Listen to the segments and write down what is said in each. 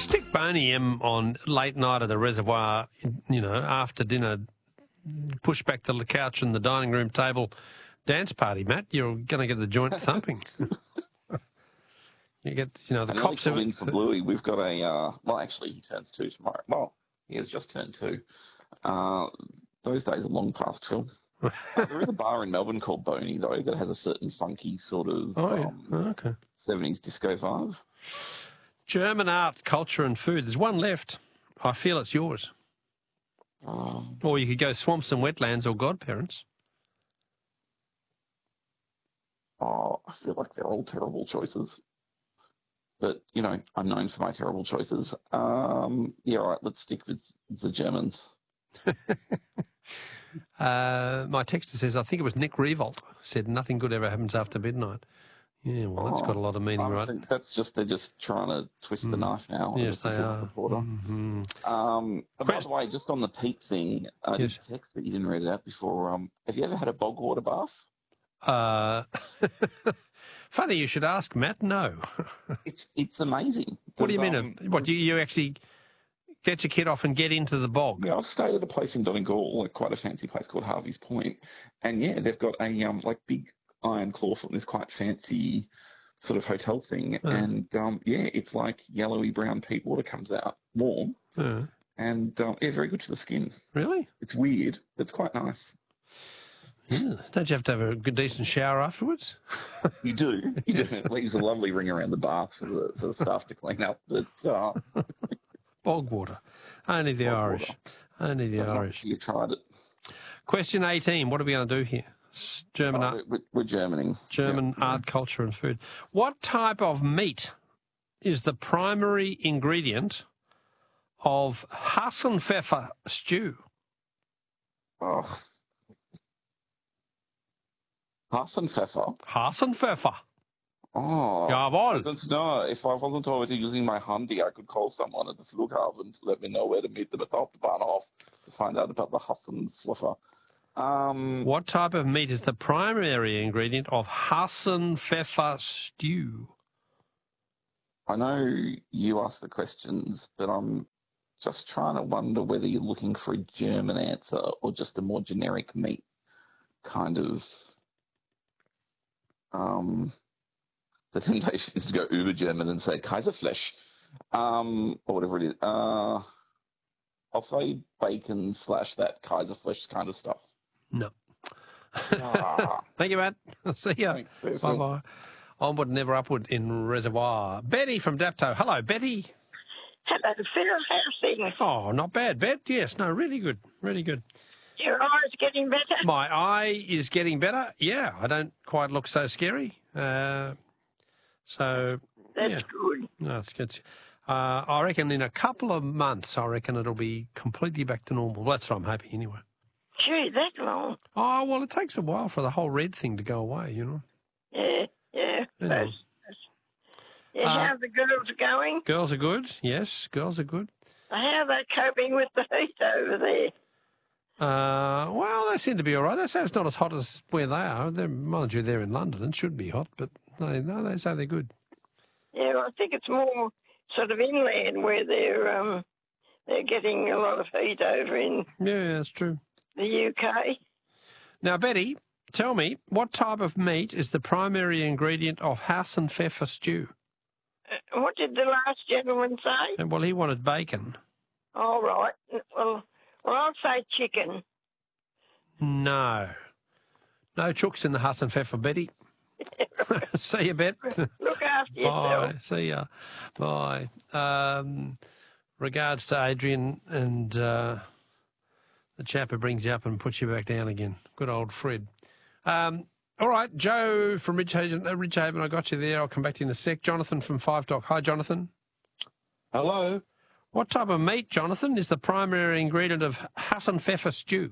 Stick Boney M on late night at the reservoir, after dinner, push back the couch and the dining room table dance party, Matt. You're going to get the joint thumping. You get, the cops in for Bluey. We've got actually he turns 2 tomorrow. Well, he has just turned 2. Those days are long past, Phil. There is a bar in Melbourne called Boney, though, that has a certain funky sort of 70s disco vibe. German art, culture and food. There's one left. I feel it's yours. Or you could go swamps and wetlands or godparents. I feel like they're all terrible choices. But, I'm known for my terrible choices. All right, let's stick with the Germans. My texter says, I think it was Nick Revolt, said nothing good ever happens after midnight. Yeah, well, that's got a lot of meaning, right? That's they're just trying to twist the knife now. Yes, they are. By the way, just on the peat thing, yes. Text that you didn't read it out before. Have you ever had a bog water bath? Funny you should ask, Matt. No. It's amazing. What do you mean? What, you actually get your kid off and get into the bog? Yeah, I've stayed at a place in Donegal, quite a fancy place called Harvey's Point, and yeah, they've got a big iron clawfoot in this quite fancy sort of hotel thing, and it's like yellowy brown peat water comes out warm, and very good for the skin. Really? It's weird, but it's quite nice. Yeah. Don't you have to have a good decent shower afterwards? You do. It leaves a lovely ring around the bath for the staff to clean up. But bog water. Only the Irish. Only the Irish. You tried it. Question 18. What are we going to do here? German art. We're Germaning. German art, culture and food. What type of meat is the primary ingredient of Hassenpfeffer stew? Oh. Hassenpfeffer? Hassenpfeffer. Oh. Jawohl. I don't know. If I wasn't already using my handy, I could call someone at the Flughafen to let me know where to meet them at the Autobahnhof to find out about the Hassenpfeffer. What type of meat is the primary ingredient of Hassenpfeffer stew? I know you asked the questions, but I'm just trying to wonder whether you're looking for a German answer or just a more generic meat kind of. The temptation is to go uber German and say Kaiserfleisch, or whatever it is. I'll say bacon / that Kaiserfleisch kind of stuff. No. Thank you, Matt. See ya. Bye-bye. Onward, never upward in Reservoir. Betty from Dapto. Hello, Betty. Hello, Phil. How's things? Oh, not bad, Bet. Yes, no, really good. Really good. Your eye's getting better? My eye is getting better. Yeah, I don't quite look so scary. So, That's good. No, that's good. I reckon in a couple of months, it'll be completely back to normal. Well, that's what I'm hoping anyway. Gee, that long? Oh, well, it takes a while for the whole red thing to go away, Yeah. Yeah. How are the girls going? Girls are good, yes. Girls are good. How are they coping with the heat over there? Well, they seem to be all right. They say it's not as hot as where they are. Mind you, they're in London. It should be hot, but they say they're good. Yeah, well, I think it's more sort of inland where they're getting a lot of heat over in. Yeah, that's true. The UK. Now, Betty, tell me, what type of meat is the primary ingredient of Hassenpfeffer stew? What did the last gentleman say? Well, he wanted bacon. All right. Well, I'll say chicken. No. No chooks in the Hassenpfeffer, Betty. See you, Bet. Look after yourself. Bye. See ya. Bye. Regards to Adrian and the chap who brings you up and puts you back down again. Good old Fred. All right, Joe from Ridgehaven, I got you there. I'll come back to you in a sec. Jonathan from 5 Dock. Hi, Jonathan. Hello. What type of meat, Jonathan, is the primary ingredient of Hassenpfeffer stew?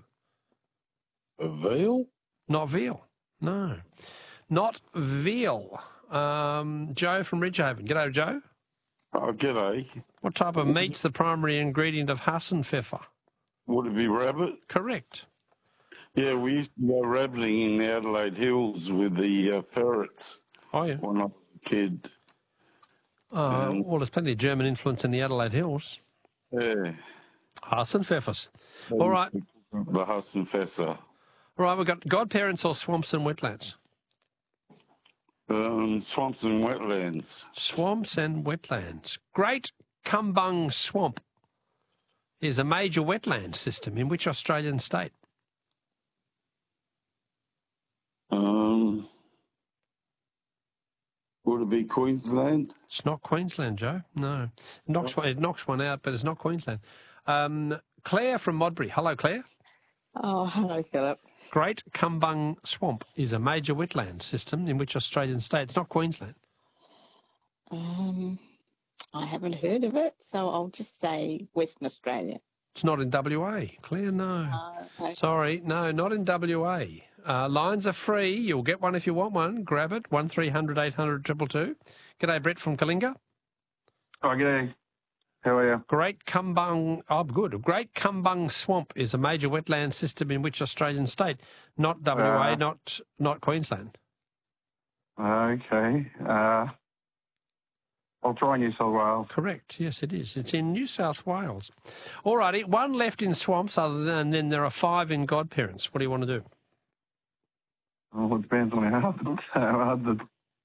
Veal? Not veal. No. Not veal. Joe from Ridgehaven. G'day, Joe. Oh, g'day. What type of meat's the primary ingredient of Hassenpfeffer? Would it be rabbit? Correct. Yeah, we used to go rabbiting in the Adelaide Hills with the ferrets. Oh, yeah. When I was a kid. Well, there's plenty of German influence in the Adelaide Hills. Yeah. Hassenpfeffers. All right. The Hassenfesser. All right, we've got godparents or swamps and wetlands. Swamps and wetlands. Swamps and wetlands. Great Kumbung Swamp is a major wetland system in which Australian state? Would it be Queensland? It's not Queensland, Joe. No. It knocks one out, but it's not Queensland. Claire from Modbury. Hello, Claire. Oh, hello, Philip. Great Kumbung Swamp is a major wetland system in which Australian state? It's not Queensland. I haven't heard of it, so I'll just say Western Australia. It's not in WA. Claire, no. Okay. Sorry, no, not in WA. Lines are free. You'll get one if you want one. Grab it. 1300 800 222. G'day, Brett from Kalinga. Oh, g'day. How are you? Great Kumbung. Oh, good. Great Kumbung Swamp is a major wetland system in which Australian state? Not WA, not Queensland. Okay. I'll try New South Wales. Correct. Yes, it is. It's in New South Wales. All righty. One left in swamps, and then there are 5 in godparents. What do you want to do? Oh, it depends on how hard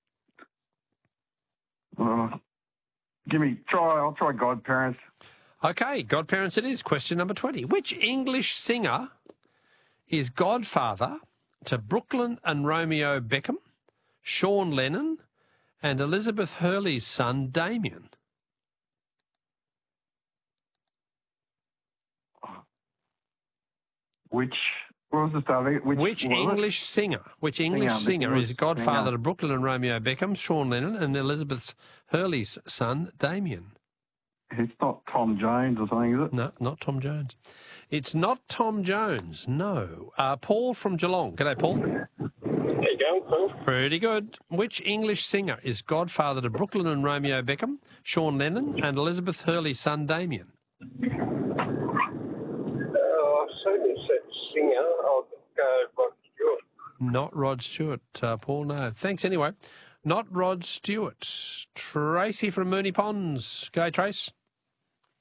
I'll try godparents. Okay, godparents it is. Question number 20. Which English singer is godfather to Brooklyn and Romeo Beckham, Sean Lennon, and Elizabeth Hurley's son, Damien? What was the start of it? Which English singer is godfather to Brooklyn and Romeo Beckham, Sean Lennon, and Elizabeth Hurley's son, Damien? It's not Tom Jones or something, is it? No, not Tom Jones. It's not Tom Jones, no. Paul from Geelong. G'day, Paul. There you go, Paul. Pretty good. Which English singer is godfather to Brooklyn and Romeo Beckham, Sean Lennon, and Elizabeth Hurley's son, Damien? I certainly said singer. I'll go Rod Stewart. Not Rod Stewart, Paul, no. Thanks anyway. Not Rod Stewart. Tracy from Moonee Ponds. G'day, Trace.